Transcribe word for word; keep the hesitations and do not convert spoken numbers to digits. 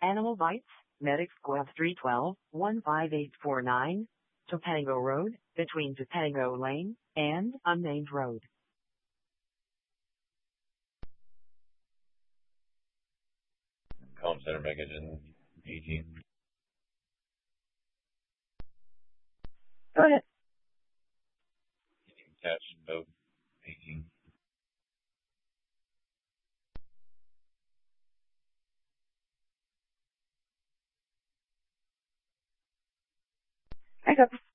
Animal Bites, Medic Squad three twelve, one five eight four nine, Topanga Road, between Topanga Lane and Unnamed Road. Calm center baggage in eighteen. Go ahead. Catch boat eighteen. I got